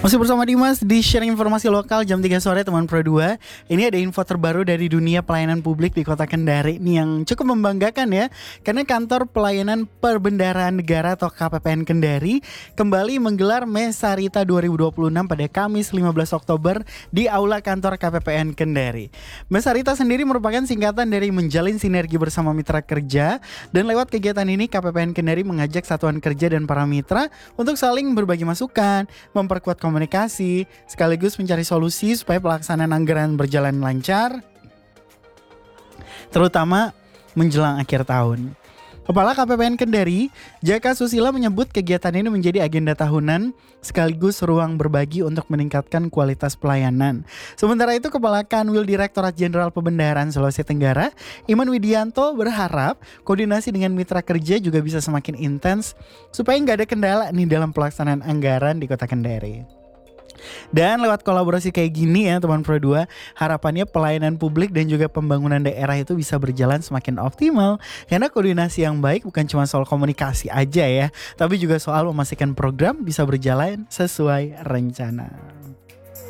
Masih bersama Dimas di sharing informasi lokal jam 3 sore teman Pro 2. Ini ada info terbaru dari dunia pelayanan publik di Kota Kendari nih yang cukup membanggakan ya. Karena Kantor Pelayanan Perbendaharaan Negara atau KPPN Kendari kembali menggelar Mesarita 2026 pada Kamis 15 Oktober di Aula Kantor KPPN Kendari. Mesarita sendiri merupakan singkatan dari menjalin sinergi bersama mitra kerja, dan lewat kegiatan ini KPPN Kendari mengajak satuan kerja dan para mitra untuk saling berbagi masukan, memperkuat komunikasi, sekaligus mencari solusi supaya pelaksanaan anggaran berjalan lancar, terutama menjelang akhir tahun. Kepala KPPN Kendari, Jaka Susila menyebut kegiatan ini menjadi agenda tahunan sekaligus ruang berbagi untuk meningkatkan kualitas pelayanan. Sementara itu, Kepala Kanwil Direktorat Jenderal Pembendaharaan Sulawesi Tenggara, Iman Widianto berharap koordinasi dengan mitra kerja juga bisa semakin intens supaya nggak ada kendala nih dalam pelaksanaan anggaran di Kota Kendari. Dan lewat kolaborasi kayak gini ya teman Pro 2, harapannya pelayanan publik dan juga pembangunan daerah itu bisa berjalan semakin optimal. Karena koordinasi yang baik bukan cuma soal komunikasi aja ya, tapi juga soal memastikan program bisa berjalan sesuai rencana.